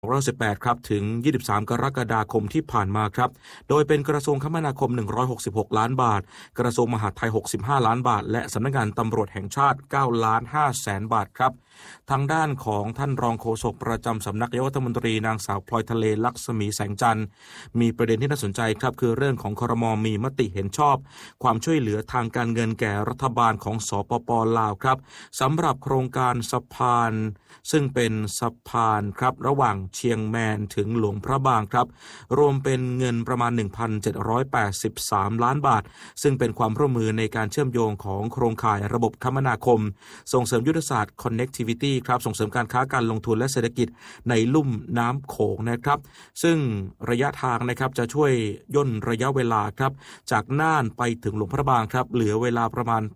2018ครับถึง23กรกฎาคมที่ผ่านมาครับโดยเป็นกระทรวงคมนาคม166ล้านบาทกระทรวงมหาดไทย65ล้านบาทและสำนักงานตำรวจแห่งชาติ9ล้าน5แสนบาทครับทางด้านของท่านรองโฆษกประจำสำนักนายกรัฐมนตรีนางสาวพลอยทะเลลักษมีแสงจันทร์มีประเด็นที่น่าสนใจครับคือเรื่องของครม.มีมติเห็นชอบความช่วยเหลือทางการเงินแก่รัฐบาลของสปป.ลาวครับสำหรับโครงการสะพานซึ่งเป็นสะพานครับระหว่างเชียงแมนถึงหลวงพระบางครับรวมเป็นเงินประมาณ 1,783 ล้านบาทซึ่งเป็นความร่วมมือในการเชื่อมโยงของโครงข่ายระบบคมนาคมส่งเสริมยุทธศาสตร์ Connectivity ครับส่งเสริมการค้าการลงทุนและเศรษฐกิจในลุ่มน้ำโขงนะครับซึ่งระยะทางนะครับจะช่วยย่นระยะเวลาครับจากน่านไปถึงหลวงพระบางครับเหลือเวลาประมาณ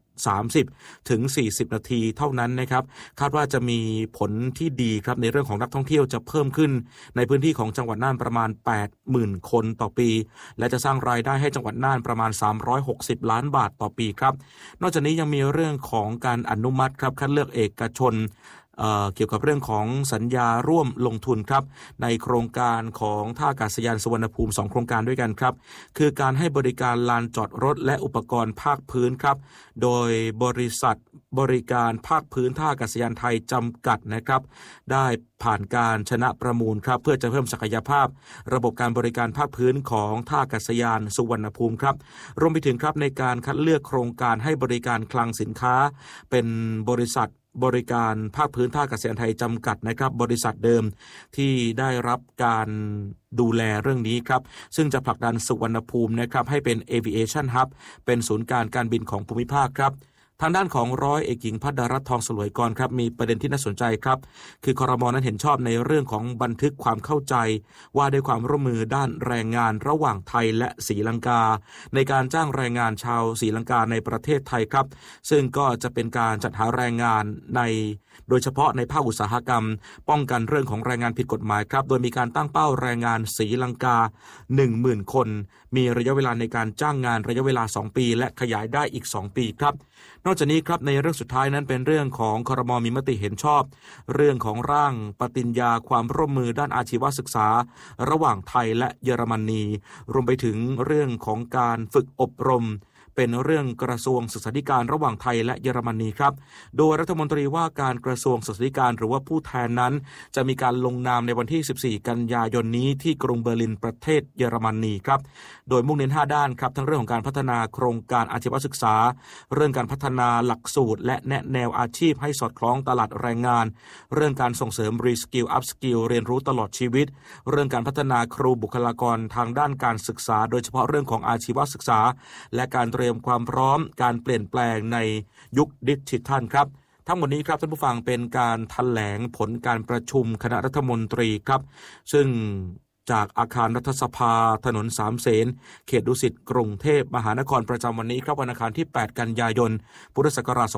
30 ถึง 40 นาทีเท่านั้นนะครับคาดว่าจะมีผลที่ดีครับในเรื่องของนักท่องเที่ยวจะเพิ่มขึ้นในพื้นที่ของจังหวัดน่านประมาณ 80,000 คนต่อปีและจะสร้างรายได้ให้จังหวัดน่านประมาณ360ล้านบาทต่อปีครับนอกจากนี้ยังมีเรื่องของการอนุมัติครับคัดเลือกเอกชนเกี่ยวกับเรื่องของสัญญาร่วมลงทุนครับในโครงการของท่าอากาศยานสุวรรณภูมิ2โครงการด้วยกันครับคือการให้บริการลานจอดรถและอุปกรณ์ภาคพื้นครับโดยบริษัทบริการภาคพื้นท่าอากาศยานไทยจำกัดนะครับได้ผ่านการชนะประมูลครับเพื่อจะเพิ่มศักยภาพระบบการบริการภาคพื้นของท่าอากาศยานสุวรรณภูมิครับรวมไปถึงครับในการคัดเลือกโครงการให้บริการคลังสินค้าเป็นบริษัทบริการภาคพื้นท่าอากาศยานไทยจำกัดนะครับบริษัทเดิมที่ได้รับการดูแลเรื่องนี้ครับซึ่งจะผลักดันสุวรรณภูมินะครับให้เป็น Aviation Hub เป็นศูนย์การบินของภูมิภาคครับทางด้านของร้อยเอกหญิงภัทรรัตน์ทองสลวยกรครับมีประเด็นที่น่าสนใจครับคือครม.นั้นเห็นชอบในเรื่องของบันทึกความเข้าใจว่าด้วยความร่วมมือด้านแรงงานระหว่างไทยและศรีลังกาในการจ้างแรงงานชาวศรีลังกาในประเทศไทยครับซึ่งก็จะเป็นการจัดหาแรงงานโดยเฉพาะในภาคอุตสาหกรรมป้องกันเรื่องของแรงงานผิดกฎหมายครับโดยมีการตั้งเป้าแรงงานศรีลังกา 10,000 คนมีระยะเวลาในการจ้างงานระยะเวลา2ปีและขยายได้อีก2ปีครับนอกจากนี้ครับในเรื่องสุดท้ายนั้นเป็นเรื่องของครม.มีมติเห็นชอบเรื่องของร่างปฏิญญาความร่วมมือด้านอาชีวศึกษาระหว่างไทยและเยอรมนีรวมไปถึงเรื่องของการฝึกอบรมเป็นเรื่องกระทรวงศึกษาธิการระหว่างไทยและเยอรมนีครับโดยรัฐมนตรีว่าการกระทรวงศึกษาธิการหรือว่าผู้แทนนั้นจะมีการลงนามในวันที่14กันยายนนี้ที่กรุงเบอร์ลินประเทศเยอรมนีครับโดยมุ่งเน้น5ด้านครับทั้งเรื่องของการพัฒนาโครงการอาชีวศึกษาเรื่องการพัฒนาหลักสูตรและแนะแนวอาชีพให้สอดคล้องตลาดแรงงานเรื่องการส่งเสริมรีสกิลอัพสกิลเรียนรู้ตลอดชีวิตเรื่องการพัฒนาครูบุคลากรทางด้านการศึกษาโดยเฉพาะเรื่องของอาชีวศึกษาและการเตรียมความพร้อมการเปลี่ยนแปลงในยุคดิจิทัลครับทั้งหมดนี้ครับท่านผู้ฟังเป็นการแถลงผลการประชุมคณะรัฐมนตรีครับซึ่งจากอาคารรัฐสภาถนนสามเสนเขตดุสิตกรุงเทพมหานครประจำวันนี้ครับวันอังคารที่8กันยายนพุทธศักราช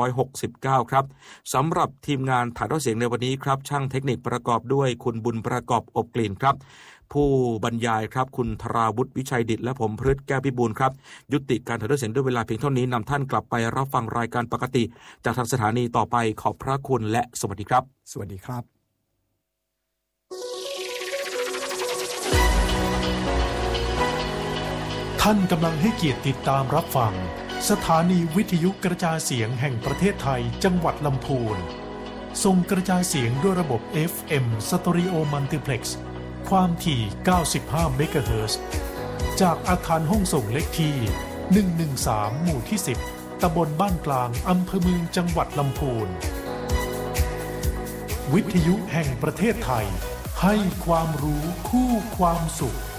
2569ครับสำหรับทีมงานถ่ายทอดเสียงในวันนี้ครับช่างเทคนิคประกอบด้วยคุณบุญประกอบอบกลิ่นครับผู้บรรยายครับคุณธราวุฒิวิชัยดิษฐ์และผมพฤทธิ์แก้วพิบูลครับยุติการถ่ายทอดเสียงด้วยเวลาเพียงเท่านี้นำท่านกลับไปรับฟังรายการปกติจากทางสถานีต่อไปขอบพระคุณและสวัสดีครับสวัสดีครับท่านกำลังให้เกียรติติดตามรับฟังสถานีวิทยุกระจายเสียงแห่งประเทศไทยจังหวัดลำพูนส่งกระจายเสียงด้วยระบบ FM Stereo Multiplexความถี่95 เมกะเฮิรตซ์จากอาคารห้องส่งเลขที่113หมู่ที่10ตำบลบ้านกลางอำเภอเมืองจังหวัดลำพูนวิทยุแห่งประเทศไทยให้ความรู้คู่ความสุข